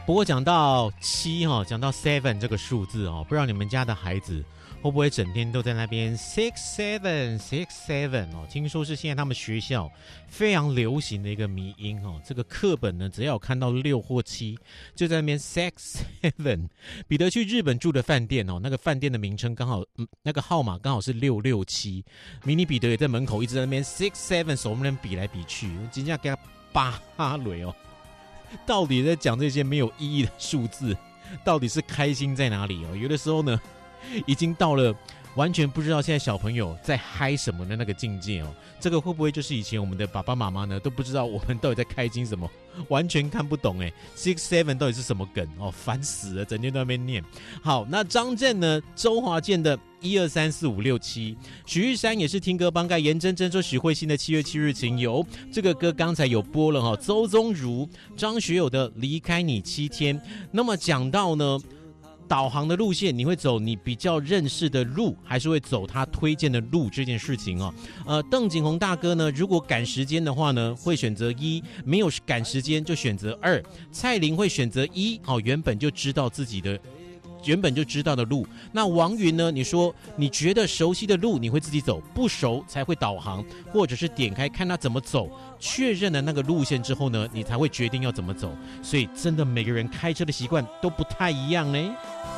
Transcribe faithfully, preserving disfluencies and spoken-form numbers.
不过讲到七哈，讲到 seven 这个数字哦，不知道你们家的孩子会不会整天都在那边 six seven six seven 哦？听说是现在他们学校非常流行的一个迷因哦。这个课本呢，只要有看到六或七，就在那边 six seven。彼得去日本住的饭店哦，那个饭店的名称刚好，嗯，那个号码刚好是六六七。迷你彼得也在门口一直在那边 six seven 手那边比来比去，真正给他扒哈雷哦。到底在讲这些没有意义的数字，到底是开心在哪里哦？有的时候呢，已经到了完全不知道现在小朋友在嗨什么的那个境界哦。这个会不会就是以前我们的爸爸妈妈呢都不知道我们到底在开心什么，完全看不懂哎 ，six seven 到底是什么梗哦？烦死了，整天都在那边念。好，那张震呢？周华健的一二三四五六七，许玉山也是听歌帮盖，严真真说许慧欣的七月七日情由，这个歌刚才有播了哈。邹宗儒、张学友的离开你七天。那么讲到呢，导航的路线，你会走你比较认识的路，还是会走他推荐的路这件事情哦？呃，邓景洪大哥呢，如果赶时间的话呢，会选择一；没有赶时间就选择二。蔡琳会选择一，好、哦，原本就知道自己的。原本就知道的路。那王云呢？你说你觉得熟悉的路你会自己走，不熟才会导航，或者是点开看他怎么走，确认了那个路线之后呢，你才会决定要怎么走。所以真的每个人开车的习惯都不太一样呢。